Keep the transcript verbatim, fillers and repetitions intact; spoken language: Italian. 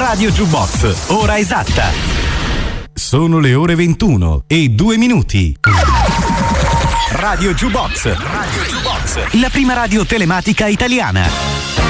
Radio Jukebox, ora esatta. Sono le ore ventuno e due minuti. Radio Jukebox, Radio Jukebox, la prima radio telematica italiana.